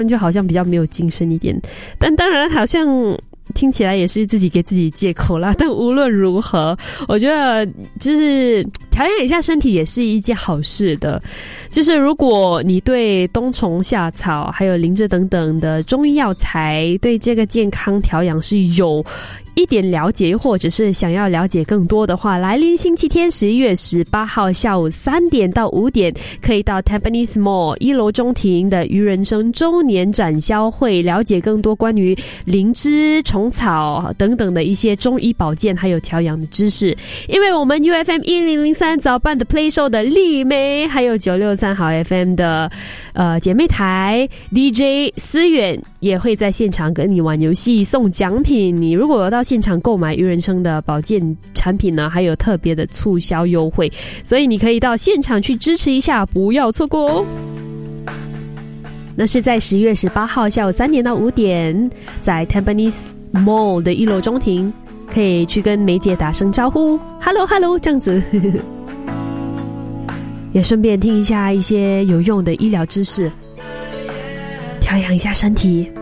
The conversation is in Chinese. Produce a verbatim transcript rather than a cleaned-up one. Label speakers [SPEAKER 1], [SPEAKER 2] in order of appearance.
[SPEAKER 1] 就好像比较没有精神一点。但当然好像听起来也是自己给自己借口啦，但无论如何，我觉得就是调养一下身体也是一件好事的。就是如果你对冬虫夏草还有灵芝等等的中医药材对这个健康调养是有一点了解，或者是想要了解更多的话，来临星期天十一月十八号下午三点到五点，可以到 Tampines Mall 一楼中庭的于人生周年展销会，了解更多关于灵芝、虫草等等的一些中医保健还有调养的知识。因为我们 U F M 一零零三早办的 Play Show 的丽梅，还有九六三好 F M 的呃姐妹台 D J 思远也会在现场跟你玩游戏送奖品。你如果有到现场购买于人生的保健产品呢，还有特别的促销优惠，所以你可以到现场去支持一下，不要错过哦。那是在十月十八号下午三点到五点，在 Tampines Mall 的一楼中庭，可以去跟梅姐打声招呼 ，Hello Hello 这样子，也顺便听一下一些有用的医疗知识，调养一下身体。